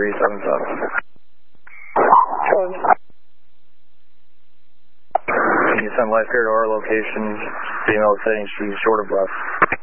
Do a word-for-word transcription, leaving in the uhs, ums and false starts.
three seven seven. Charlie. Can you send life care to our location, female setting, she's short of breath.